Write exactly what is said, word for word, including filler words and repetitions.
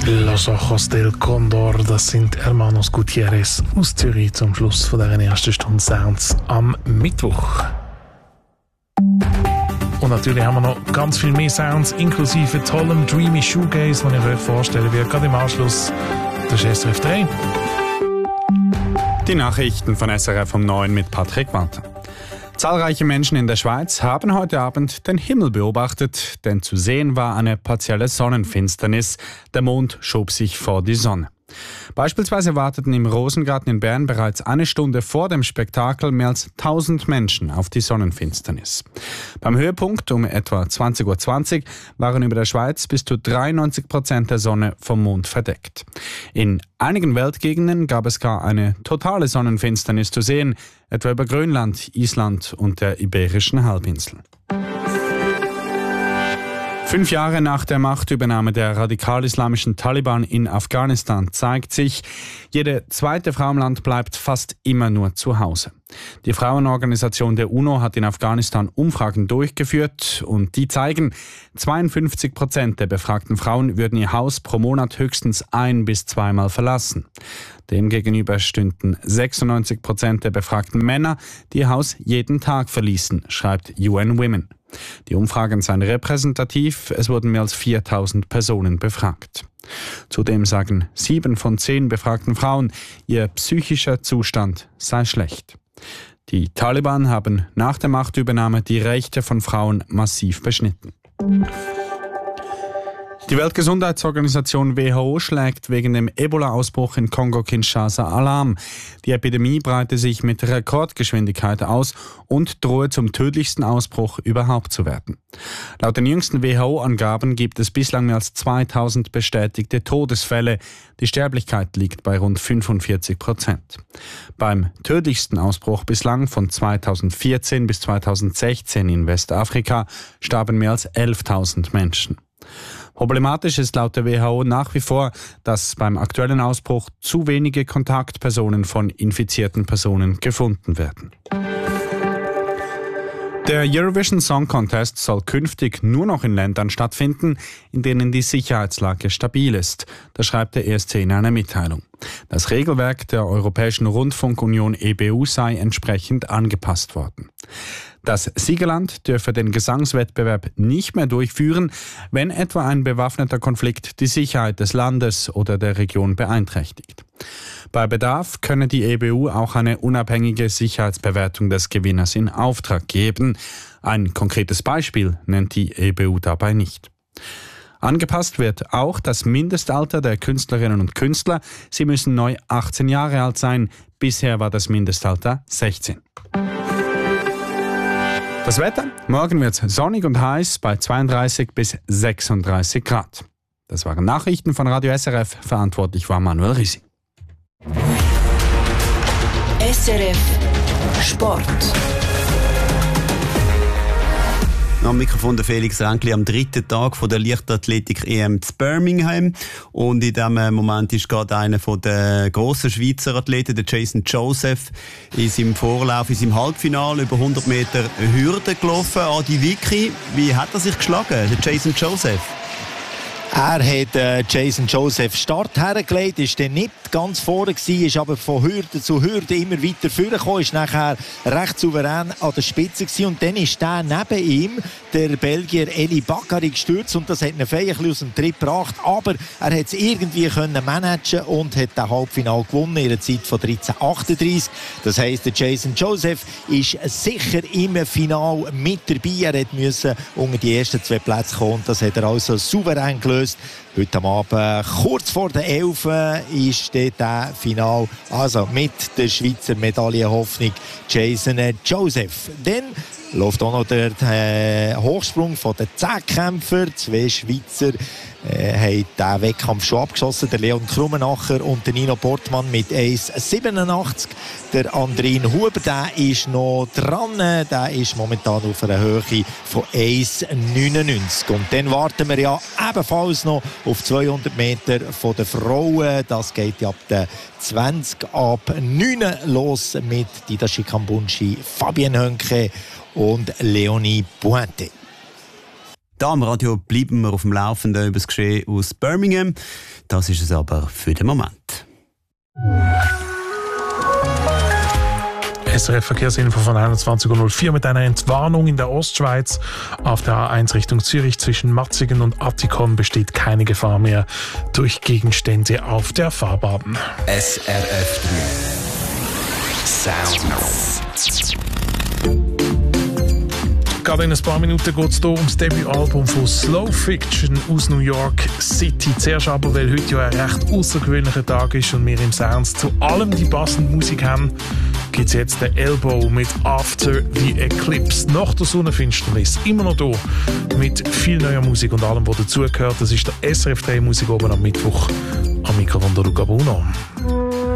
Los Ojos del Condor, das sind Hermanos Gutierrez aus Zürich zum Schluss von dieser ersten Stunde Sounds am Mittwoch. Und natürlich haben wir noch ganz viel mehr Sounds, inklusive tollem Dreamy Shoegaze, den ich euch vorstellen werde, gerade im Anschluss. Das ist S R F drei. Die Nachrichten von S R F um neun mit Patrick Walter. Zahlreiche Menschen in der Schweiz haben heute Abend den Himmel beobachtet, denn zu sehen war eine partielle Sonnenfinsternis. Der Mond schob sich vor die Sonne. Beispielsweise warteten im Rosengarten in Bern bereits eine Stunde vor dem Spektakel mehr als tausend Menschen auf die Sonnenfinsternis. Beim Höhepunkt um etwa zwanzig Uhr zwanzig waren über der Schweiz bis zu dreiundneunzig Prozent der Sonne vom Mond verdeckt. In einigen Weltgegenden gab es gar eine totale Sonnenfinsternis zu sehen, etwa über Grönland, Island und der Iberischen Halbinsel. Fünf Jahre nach der Machtübernahme der radikal-islamischen Taliban in Afghanistan zeigt sich, jede zweite Frau im Land bleibt fast immer nur zu Hause. Die Frauenorganisation der UNO hat in Afghanistan Umfragen durchgeführt und die zeigen, zweiundfünfzig Prozent der befragten Frauen würden ihr Haus pro Monat höchstens ein- bis zweimal verlassen. Demgegenüber stünden sechsundneunzig Prozent der befragten Männer, die ihr Haus jeden Tag verließen, schreibt U N Women. Die Umfragen seien repräsentativ, es wurden mehr als viertausend Personen befragt. Zudem sagen sieben von zehn befragten Frauen, ihr psychischer Zustand sei schlecht. Die Taliban haben nach der Machtübernahme die Rechte von Frauen massiv beschnitten. Die Weltgesundheitsorganisation W H O schlägt wegen dem Ebola-Ausbruch in Kongo-Kinshasa Alarm. Die Epidemie breite sich mit Rekordgeschwindigkeit aus und drohe zum tödlichsten Ausbruch überhaupt zu werden. Laut den jüngsten W H O-Angaben gibt es bislang mehr als zweitausend bestätigte Todesfälle. Die Sterblichkeit liegt bei rund fünfundvierzig Prozent. Beim tödlichsten Ausbruch bislang von zweitausendvierzehn bis zweitausendsechzehn in Westafrika starben mehr als elftausend Menschen. Problematisch ist laut der W H O nach wie vor, dass beim aktuellen Ausbruch zu wenige Kontaktpersonen von infizierten Personen gefunden werden. Der Eurovision Song Contest soll künftig nur noch in Ländern stattfinden, in denen die Sicherheitslage stabil ist. Das schreibt der E S C in einer Mitteilung. Das Regelwerk der Europäischen Rundfunkunion E B U sei entsprechend angepasst worden. Das Siegerland dürfe den Gesangswettbewerb nicht mehr durchführen, wenn etwa ein bewaffneter Konflikt die Sicherheit des Landes oder der Region beeinträchtigt. Bei Bedarf könne die E B U auch eine unabhängige Sicherheitsbewertung des Gewinners in Auftrag geben. Ein konkretes Beispiel nennt die E B U dabei nicht. Angepasst wird auch das Mindestalter der Künstlerinnen und Künstler. Sie müssen neu achtzehn Jahre alt sein. Bisher war das Mindestalter sechzehn. Das Wetter? Morgen wird es sonnig und heiß bei zweiunddreißig bis sechsunddreißig Grad. Das waren Nachrichten von Radio S R F. Verantwortlich war Manuel Risi. S R F Sport. Am Mikrofon der Felix Ränkli am dritten Tag von der Leichtathletik-E M zu Birmingham. Und in diesem Moment ist gerade einer der grossen Schweizer Athleten, der Jason Joseph, in seinem Vorlauf, in seinem Halbfinale über hundert Meter Hürde gelaufen. Adi Vicky, wie hat er sich geschlagen, der Jason Joseph? Er hat äh, Jason Joseph Start hergelegt, ist dann nicht ganz vorne gewesen, ist aber von Hürde zu Hürde immer weiter vorgekommen, ist nachher recht souverän an der Spitze gewesen. Und dann ist der neben ihm, der Belgier Eli Bakary, gestürzt und das hat ihn feierlich aus dem Tritt gebracht. Aber er hat es irgendwie können managen und hat das Halbfinale gewonnen in einer Zeit von dreizehn achtunddreißig. Das heisst, der Jason Joseph ist sicher im Finale mit dabei. Er musste unter die ersten zwei Plätze kommen und das hat er also souverän gelöst. Heute am Abend, kurz vor der elf, ist das Finale, also mit der Schweizer Medaillenhoffnung Jason Joseph. Dann läuft auch noch der äh, Hochsprung von den Zehnkämpfern. Zwei Schweizer äh, haben diesen Wettkampf schon abgeschossen. Der Leon Krummenacher und der Nino Portmann mit eins Komma siebenundachtzig. Der Andrin Huber, der ist noch dran. Der ist momentan auf einer Höhe von eins Komma neunundneunzig. Und dann warten wir ja ebenfalls noch auf zweihundert Meter von den Frauen. Das geht ja ab der zwanzig ab neun los mit Didashi Kambunshi, Fabienne Hönke und Leonie Pointe. Da am Radio bleiben wir auf dem Laufenden über das Geschehen aus Birmingham. Das ist es aber für den Moment. S R F-Verkehrsinfo von einundzwanzig Uhr null vier mit einer Entwarnung in der Ostschweiz. Auf der A eins Richtung Zürich zwischen Matzigen und Attikon besteht keine Gefahr mehr durch Gegenstände auf der Fahrbahn. S R F drei Sounds. Gerade in ein paar Minuten geht es hier ums Debütalbum von Slow Fiction aus New York City. Zuerst aber, weil heute ja ein recht außergewöhnlicher Tag ist und wir im Sounds zu allem die passende Musik haben, gibt es jetzt den Elbow mit After the Eclipse. Nach der Sonnenfinsternis. Immer noch hier mit viel neuer Musik und allem, was dazugehört. Das ist der S R F drei Musik oben am Mittwoch. Am Mikrofon der Luca Bruno.